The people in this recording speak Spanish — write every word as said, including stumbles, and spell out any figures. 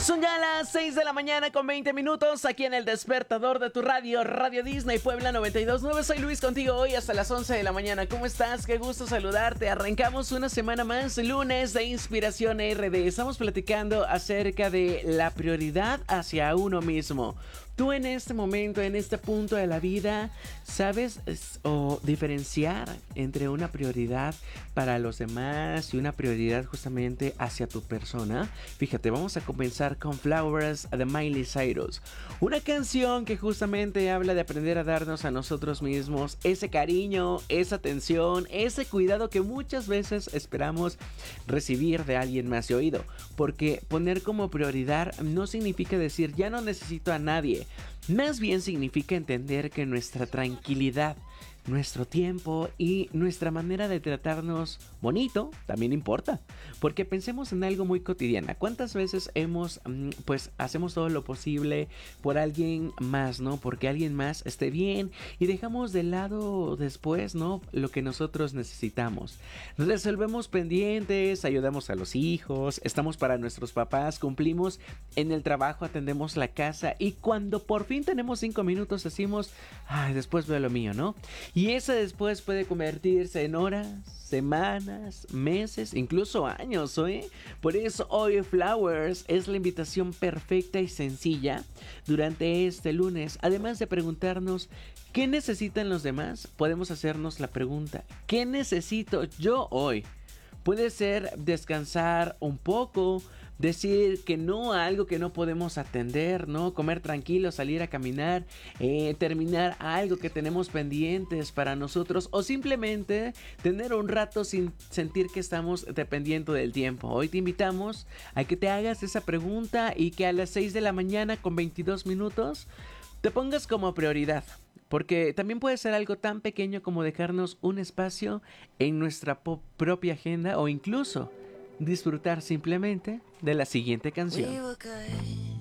Son ya las seis de la mañana con veinte minutos aquí en el despertador de tu radio, Radio Disney Puebla noventa y dos punto nueve. Soy Luis contigo hoy hasta las once de la mañana. ¿Cómo estás? Qué gusto saludarte. Arrancamos una semana más, lunes de Inspiración R D. Estamos platicando acerca de la prioridad hacia uno mismo. Tú en este momento, en este punto de la vida, ¿sabes o diferenciar entre una prioridad para los demás y una prioridad justamente hacia tu persona? Fíjate, vamos a comenzar con Flowers de Miley Cyrus. Una canción que justamente habla de aprender a darnos a nosotros mismos ese cariño, esa atención, ese cuidado que muchas veces esperamos recibir de alguien más. Y oído, porque poner como prioridad no significa decir ya no necesito a nadie. Más bien significa entender que nuestra tranquilidad, nuestro tiempo y nuestra manera de tratarnos bonito también importa. Porque pensemos en algo muy cotidiano. ¿Cuántas veces hemos, pues, hacemos todo lo posible por alguien más, ¿no? Porque alguien más esté bien y dejamos de lado después, ¿no? Lo que nosotros necesitamos. Resolvemos pendientes, ayudamos a los hijos, estamos para nuestros papás, cumplimos en el trabajo, atendemos la casa y cuando por fin tenemos cinco minutos decimos, ay, después veo lo mío, ¿no? Y ese después puede convertirse en horas, semanas, meses, incluso años, ¿eh? Por eso hoy Flowers es la invitación perfecta y sencilla durante este lunes. Además de preguntarnos ¿qué necesitan los demás? Podemos hacernos la pregunta ¿qué necesito yo hoy? Puede ser descansar un poco, decir que no a algo que no podemos atender, ¿no? Comer tranquilo, salir a caminar, eh, terminar algo que tenemos pendientes para nosotros o simplemente tener un rato sin sentir que estamos dependiendo del tiempo. Hoy te invitamos a que te hagas esa pregunta y que a las seis de la mañana con veintidós minutos te pongas como prioridad. Porque también puede ser algo tan pequeño como dejarnos un espacio en nuestra po- propia agenda o incluso disfrutar simplemente de la siguiente canción. We were good,